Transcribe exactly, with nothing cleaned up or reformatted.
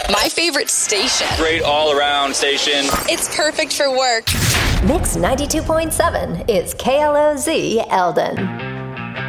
My favorite station. Great all-around station. It's perfect for work. Mix ninety-two point seven is K L O Z Eldon.